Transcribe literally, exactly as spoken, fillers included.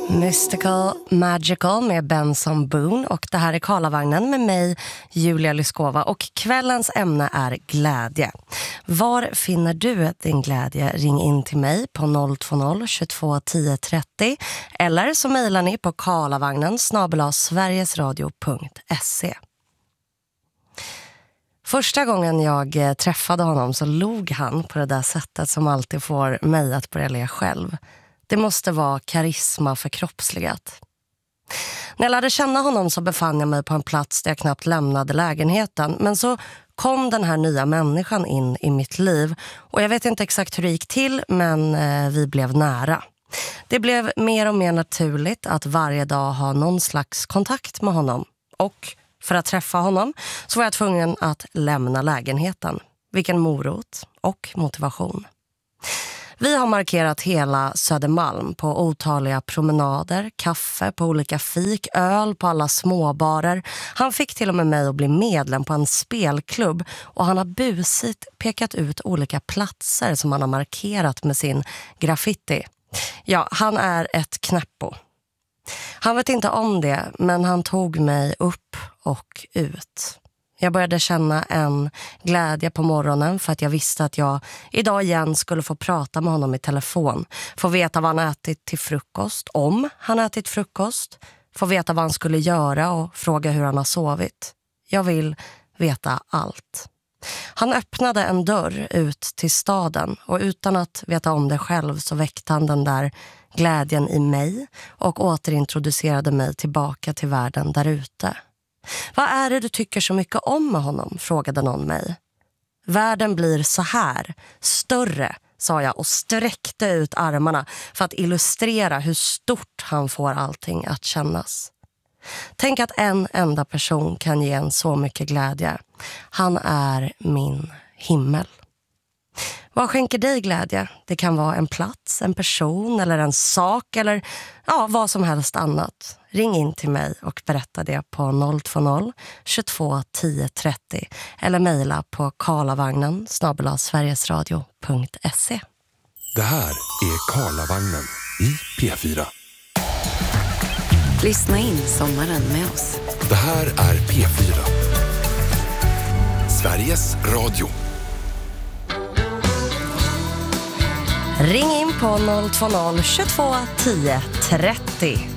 Mystical Magical med Benson Boone, och det här är Karlavagnen med mig, Julia Lyskova, och kvällens ämne är glädje. Var finner du din glädje? Ring in till mig på noll två noll tjugotvå tio trettio eller så mejlar ni på karlavagnen snabel-a sverigesradio punkt se. Första gången jag träffade honom så log han på det där sättet som alltid får mig att börja le själv. Det måste vara karisma förkroppsligat. När jag lärde känna honom så befann jag mig på en plats där jag knappt lämnade lägenheten. Men så kom den här nya människan in i mitt liv. Och jag vet inte exakt hur det gick till, men eh, vi blev nära. Det blev mer och mer naturligt att varje dag ha någon slags kontakt med honom. Och för att träffa honom så var jag tvungen att lämna lägenheten. Vilken morot och motivation. Vi har markerat hela Södermalm på otaliga promenader, kaffe på olika fik, öl på alla småbarer. Han fick till och med mig att bli medlem på en spelklubb, och han har busigt pekat ut olika platser som han har markerat med sin graffiti. Ja, han är ett knäppo. Han vet inte om det, men han tog mig upp och ut. Jag började känna en glädje på morgonen för att jag visste att jag idag igen skulle få prata med honom i telefon. Få veta vad han ätit till frukost, om han ätit frukost. Få veta vad han skulle göra och fråga hur han har sovit. Jag vill veta allt. Han öppnade en dörr ut till staden, och utan att veta om det själv så väckte han den där glädjen i mig och återintroducerade mig tillbaka till världen där ute. Vad är det du tycker så mycket om med honom? Frågade någon mig. Världen blir så här, större, sa jag och sträckte ut armarna för att illustrera hur stort han får allting att kännas. Tänk att en enda person kan ge en så mycket glädje. Han är min himmel. Vad skänker dig glädje? Det kan vara en plats, en person eller en sak eller ja, vad som helst annat. Ring in till mig och berätta det på noll två noll tjugotvå tio trettio eller mejla på karlavagnen snabel-a sverigesradio punkt se. Det här är Karlavagnen i P fyra. Lyssna in sommaren med oss. Det här är P fyra. Sveriges Radio. Ring in på noll två noll tjugotvå tio trettio.